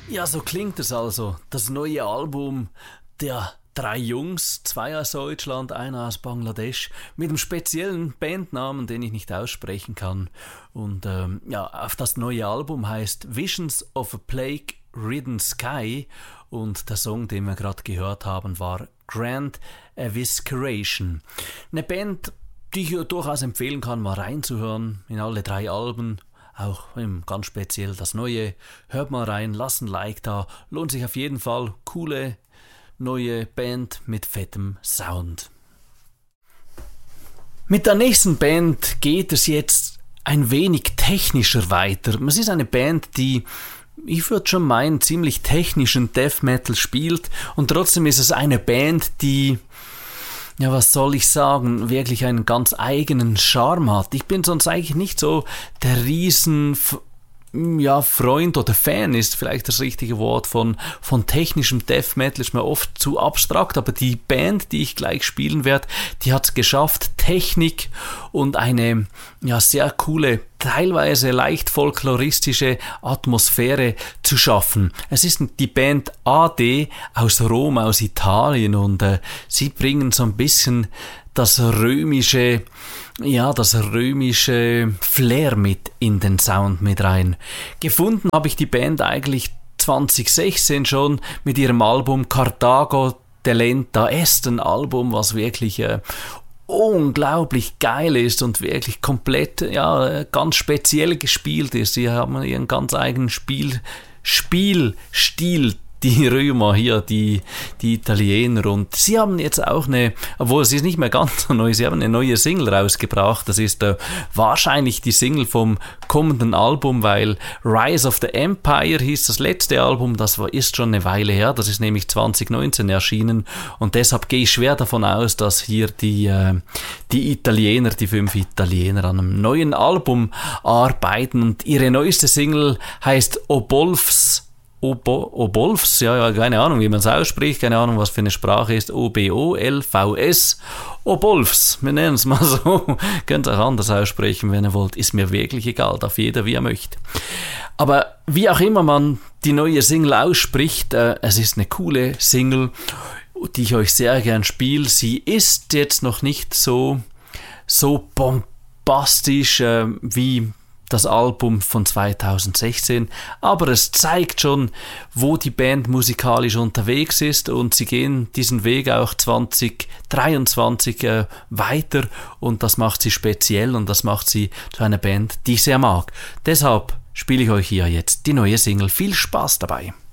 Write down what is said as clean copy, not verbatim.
Ja, so klingt es also. Das neue Album der drei Jungs, zwei aus Deutschland, einer aus Bangladesch, mit einem speziellen Bandnamen, den ich nicht aussprechen kann. Und auf das neue Album heißt Visions of a Plague-Ridden Sky und der Song, den wir gerade gehört haben, war Grand Evisceration. Eine Band, die ich durchaus empfehlen kann, mal reinzuhören in alle drei Alben. Auch ganz speziell das Neue. Hört mal rein, lasst ein Like da. Lohnt sich auf jeden Fall. Coole, neue Band mit fettem Sound. Mit der nächsten Band geht es jetzt ein wenig technischer weiter. Es ist eine Band, die, ich würde schon meinen, ziemlich technischen Death Metal spielt. Und trotzdem ist es eine Band, die, ja, was soll ich sagen, wirklich einen ganz eigenen Charme hat. Ich bin sonst eigentlich nicht so der Freund oder Fan ist vielleicht das richtige Wort von technischem Death Metal, ist mir oft zu abstrakt, aber die Band, die ich gleich spielen werde, die hat es geschafft, Technik und eine sehr coole, teilweise leicht folkloristische Atmosphäre zu schaffen. Es ist die Band AD aus Rom, aus Italien, und sie bringen so ein bisschen das römische Flair mit in den Sound mit rein. Gefunden habe ich die Band eigentlich 2016 schon mit ihrem Album Carthago Delenta Est, ein Album, was wirklich unglaublich geil ist und wirklich komplett, ganz speziell gespielt ist. Sie haben ihren ganz eigenen Spielstil, die Römer hier, die Italiener, und sie haben jetzt auch obwohl es ist nicht mehr ganz so neu, sie haben eine neue Single rausgebracht. Das ist wahrscheinlich die Single vom kommenden Album, weil Rise of the Empire hieß das letzte Album, das ist schon eine Weile her, das ist nämlich 2019 erschienen, und deshalb gehe ich schwer davon aus, dass hier die 5 Italiener an einem neuen Album arbeiten, und ihre neueste Single heißt Obolfs, keine Ahnung, wie man es ausspricht, keine Ahnung, was für eine Sprache ist, Obolvs, Obolfs, wir nennen es mal so, könnt ihr auch anders aussprechen, wenn ihr wollt, ist mir wirklich egal, darf jeder, wie er möchte. Aber wie auch immer man die neue Single ausspricht, es ist eine coole Single, die ich euch sehr gern spiele. Sie ist jetzt noch nicht so bombastisch wie das Album von 2016, aber es zeigt schon, wo die Band musikalisch unterwegs ist, und sie gehen diesen Weg auch 2023 weiter, und das macht sie speziell und das macht sie zu einer Band, die ich sehr mag. Deshalb spiele ich euch hier jetzt die neue Single. Viel Spaß dabei!